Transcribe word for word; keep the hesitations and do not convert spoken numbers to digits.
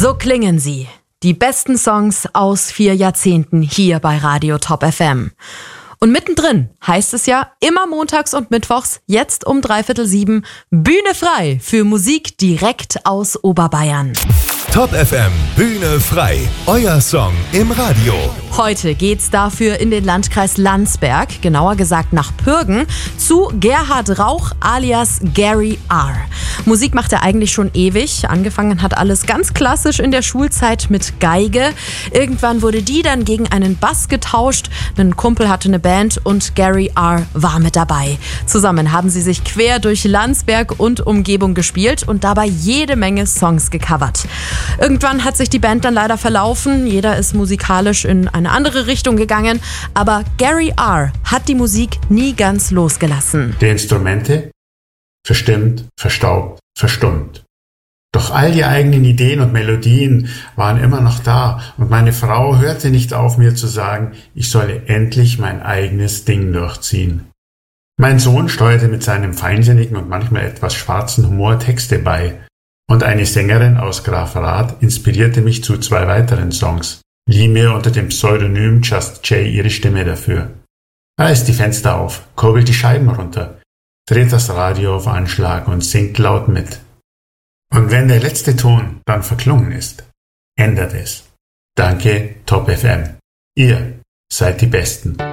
So klingen sie. Die besten Songs aus vier Jahrzehnten hier bei Radio Top F M. Und mittendrin heißt es ja immer montags und mittwochs, jetzt um dreiviertel sieben, Bühne frei für Musik direkt aus Oberbayern. Top F M, Bühne frei, euer Song im Radio. Heute geht's dafür in den Landkreis Landsberg, genauer gesagt nach Pürgen, zu Gerhard Rauch alias Gary R. Musik macht er eigentlich schon ewig. Angefangen hat alles ganz klassisch in der Schulzeit mit Geige. Irgendwann wurde die dann gegen einen Bass getauscht. Ein Kumpel hatte eine Band und Gary R. war mit dabei. Zusammen haben sie sich quer durch Landsberg und Umgebung gespielt und dabei jede Menge Songs gecovert. Irgendwann hat sich die Band dann leider verlaufen. Jeder ist musikalisch in eine andere Richtung gegangen. Aber Gary R. hat die Musik nie ganz losgelassen. Die Instrumente? Verstimmt, verstaubt, verstummt. Doch all die eigenen Ideen und Melodien waren immer noch da. Und meine Frau hörte nicht auf, mir zu sagen, ich solle endlich mein eigenes Ding durchziehen. Mein Sohn steuerte mit seinem feinsinnigen und manchmal etwas schwarzen Humor Texte bei. Und eine Sängerin aus Grafrath inspirierte mich zu zwei weiteren Songs, lieh mir unter dem Pseudonym Just Jay ihre Stimme dafür. Reißt die Fenster auf, kurbelt die Scheiben runter, dreht das Radio auf Anschlag und singt laut mit. Und wenn der letzte Ton dann verklungen ist, ändert es. Danke, Top F M. Ihr seid die Besten.